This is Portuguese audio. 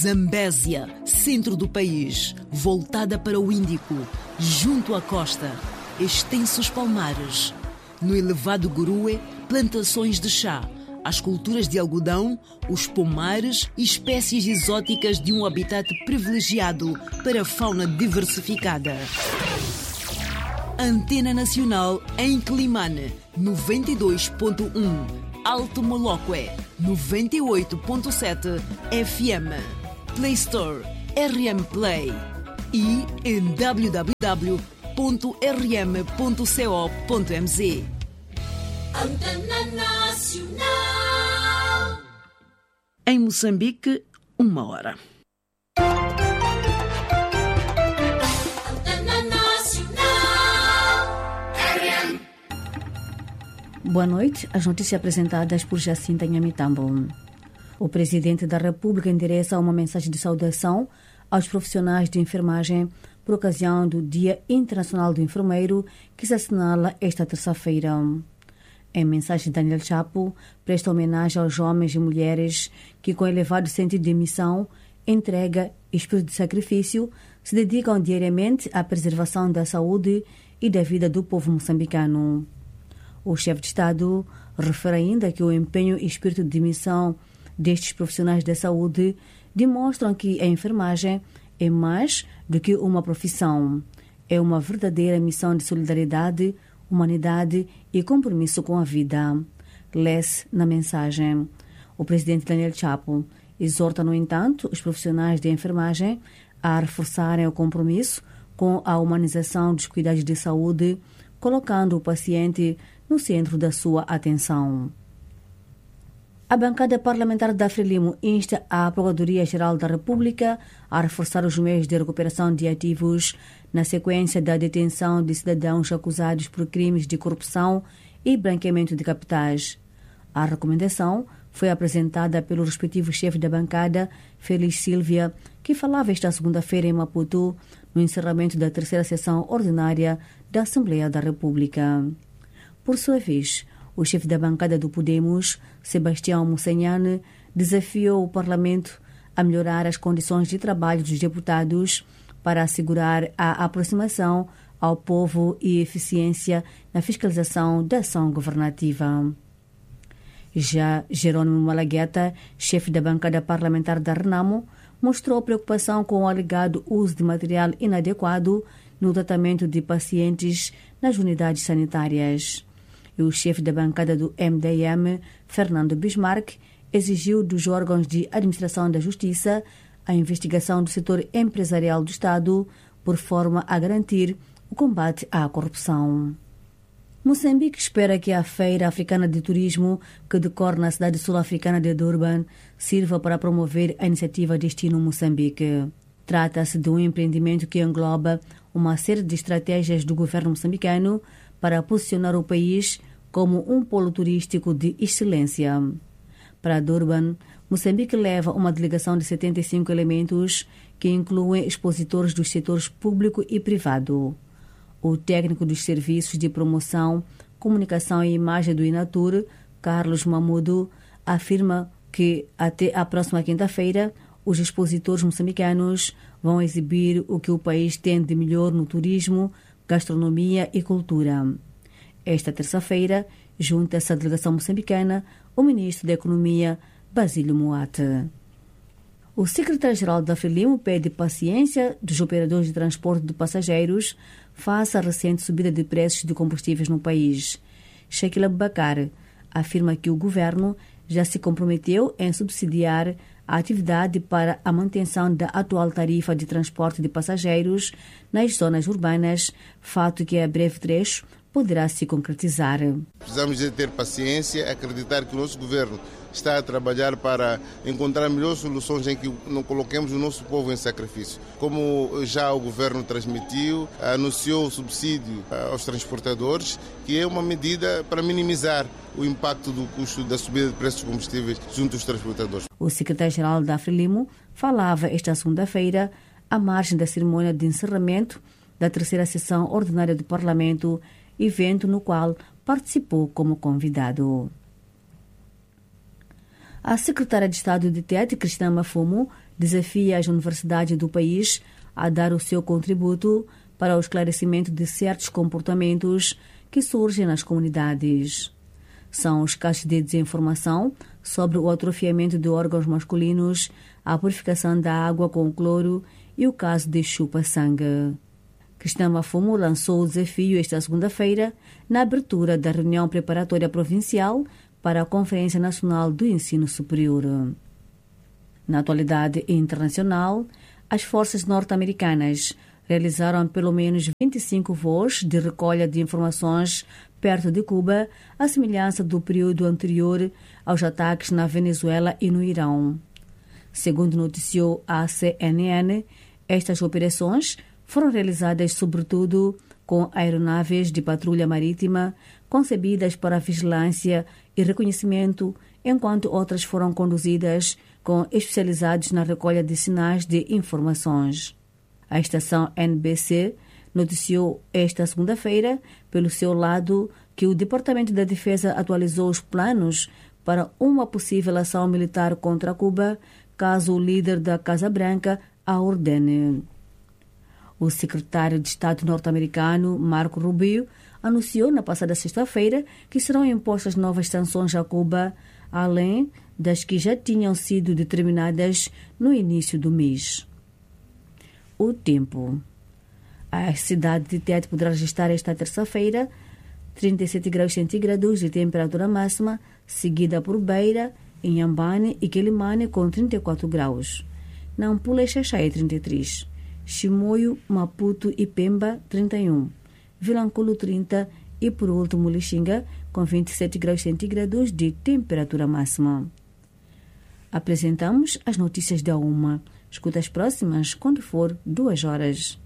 Zambésia, centro do país, voltada para o Índico, junto à costa, extensos palmares. No elevado Gurue, plantações de chá, as culturas de algodão, os pomares e espécies exóticas de um habitat privilegiado para a fauna diversificada. Antena Nacional em Climane, 92.1. Alto Moloque, 98.7 FM. Play Store, RM Play. E em www.rm.co.mz. Antena Nacional. Em Moçambique, 1h. Boa noite. As notícias apresentadas por Jacinta Nhamitambo. O Presidente da República endereça uma mensagem de saudação aos profissionais de enfermagem por ocasião do Dia Internacional do Enfermeiro, que se assinala esta terça-feira. Em mensagem, Daniel Chapo presta homenagem aos homens e mulheres que, com elevado sentido de missão, entrega e espírito de sacrifício, se dedicam diariamente à preservação da saúde e da vida do povo moçambicano. O chefe de Estado refere ainda que o empenho e espírito de missão destes profissionais da saúde demonstram que a enfermagem é mais do que uma profissão. É uma verdadeira missão de solidariedade, humanidade e compromisso com a vida. Lê-se na mensagem. O presidente Daniel Chapo exorta, no entanto, os profissionais de enfermagem a reforçarem o compromisso com a humanização dos cuidados de saúde, colocando o paciente no centro da sua atenção. A bancada parlamentar da Frelimo insta a Procuradoria-Geral da República a reforçar os meios de recuperação de ativos na sequência da detenção de cidadãos acusados por crimes de corrupção e branqueamento de capitais. A recomendação foi apresentada pelo respectivo chefe da bancada, Félix Silvia, que falava esta segunda-feira em Maputo, no encerramento da terceira sessão ordinária da Assembleia da República. Por sua vez, o chefe da bancada do Podemos, Sebastião Mussanhane, desafiou o Parlamento a melhorar as condições de trabalho dos deputados para assegurar a aproximação ao povo e eficiência na fiscalização da ação governativa. Já Jerônimo Malagueta, chefe da bancada parlamentar da Renamo, mostrou preocupação com o alegado uso de material inadequado no tratamento de pacientes nas unidades sanitárias. E o chefe da bancada do MDM, Fernando Bismarck, exigiu dos órgãos de administração da Justiça a investigação do setor empresarial do Estado, por forma a garantir o combate à corrupção. Moçambique espera que a Feira Africana de Turismo, que decorre na cidade sul-africana de Durban, sirva para promover a iniciativa Destino Moçambique. Trata-se de um empreendimento que engloba uma série de estratégias do governo moçambicano para posicionar o país como um polo turístico de excelência. Para Durban, Moçambique leva uma delegação de 75 elementos que incluem expositores dos setores público e privado. O técnico dos serviços de promoção, comunicação e imagem do Inatur, Carlos Mamudo, afirma que até a próxima quinta-feira os expositores moçambicanos vão exibir o que o país tem de melhor no turismo, gastronomia e cultura. Esta terça-feira, junta-se à delegação moçambicana o ministro da Economia, Basílio Moate. O secretário-geral da Frelimo pede paciência dos operadores de transporte de passageiros face à recente subida de preços de combustíveis no país. Sheikh Abubakar afirma que o governo já se comprometeu em subsidiar a atividade para a manutenção da atual tarifa de transporte de passageiros nas zonas urbanas, fato que a breve trecho poderá se concretizar. Precisamos de ter paciência, acreditar que o nosso governo está a trabalhar para encontrar melhores soluções em que não coloquemos o nosso povo em sacrifício. Como já o governo transmitiu, anunciou o subsídio aos transportadores, que é uma medida para minimizar o impacto do custo da subida de preços dos combustíveis junto aos transportadores. O secretário-geral da Frelimo falava esta segunda-feira à margem da cerimônia de encerramento da terceira sessão ordinária do Parlamento, evento no qual participou como convidado. A secretária de Estado de TET, Cristina Mafumo, desafia as universidades do país a dar o seu contributo para o esclarecimento de certos comportamentos que surgem nas comunidades. São os casos de desinformação sobre o atrofiamento de órgãos masculinos, a purificação da água com cloro e o caso de chupa-sangue. Cristã Mafumo lançou o desafio esta segunda-feira na abertura da reunião preparatória provincial para a Conferência Nacional do Ensino Superior. Na atualidade internacional, as forças norte-americanas realizaram pelo menos 25 voos de recolha de informações perto de Cuba, à semelhança do período anterior aos ataques na Venezuela e no Irão. Segundo noticiou a CNN, estas operações foram realizadas sobretudo com aeronaves de patrulha marítima concebidas para vigilância e reconhecimento, enquanto outras foram conduzidas com especializados na recolha de sinais de informações. A estação NBC noticiou esta segunda-feira, pelo seu lado, que o Departamento da Defesa atualizou os planos para uma possível ação militar contra Cuba, caso o líder da Casa Branca a ordene. O secretário de Estado norte-americano, Marco Rubio, anunciou na passada sexta-feira que serão impostas novas sanções a Cuba, além das que já tinham sido determinadas no início do mês. O tempo. A cidade de Tete poderá registrar esta terça-feira 37 graus centígrados de temperatura máxima, seguida por Beira, Inhambane e Quelimane com 34 graus. Nampula e Xaxai 33. Chimoio, Maputo e Pemba 31. Vilanculo 30 e por último Lixinga com 27 graus centígrados de temperatura máxima. Apresentamos as notícias da UMA. Escuta as próximas quando for 2 horas.